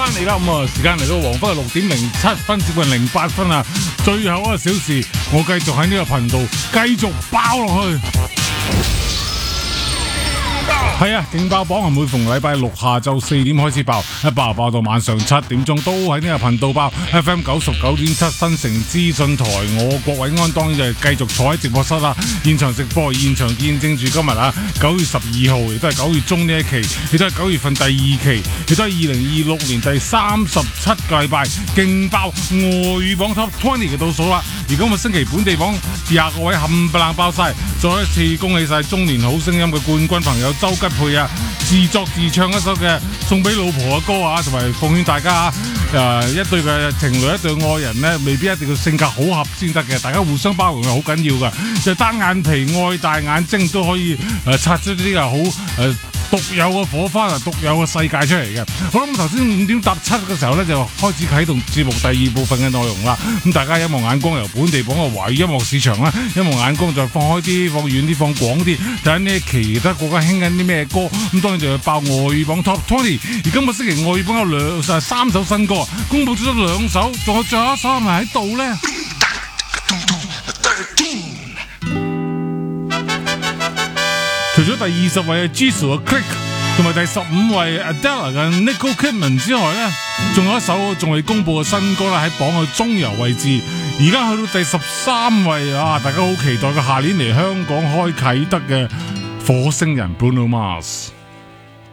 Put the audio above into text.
嚟啦，咁啊時間嚟到黃昏嘅6:07，接近08分啊！最後一個小時，我繼續喺呢個頻道繼續爆落去。係啊，勁爆榜係每逢禮拜六下晝4點開始爆，一爆到晚上7點鐘，都喺呢個頻道爆。FM 99.7新城資訊台，我郭偉安當然就係繼續坐喺直播室啦，現場直播，現場見證住今日啊9月12號，亦都係9月中呢一期，亦都係9月份第2期，亦都係2026年第37個禮拜，勁爆外語榜 Top 20嘅倒數啦！而今個星期本地榜20個位冚唪唥爆晒，再一次恭喜晒中年好聲音嘅冠軍朋友周吉佩啊！自作自唱一首嘅送俾老婆嘅歌啊，同埋奉勸大家一對嘅情侶，一對愛人呢，未必一定要性格好合先得嘅，大家互相包容係好緊要㗎。就單眼皮愛大眼睛都可以擦出啲好獨有嘅火花啊，獨有嘅世界出嚟嘅。好啦，咁頭先5點搭7嘅時候呢，就開始啟動節目第2部分嘅內容啦。咁大家音樂眼光由本地榜嘅華語音樂市場啦，音樂眼光再放開啲、放遠啲、放廣啲，睇下呢其他國家興緊啲咩歌。咁當然就要爆外語榜 Top 20。而今個星期外語榜有3首新歌，公佈咗2首，仲有最後一首係咪喺度呢？除咗第20位嘅 Jisoo 嘅 Click 同埋第15位 Adele 嘅 Nicole Kidman 之外呢，仲有一首仲未公佈嘅新歌啦，喺榜嘅中游位置。而家去到第13位啊，大家好期待嘅下年嚟香港開啟得嘅火星人 Bruno Mars。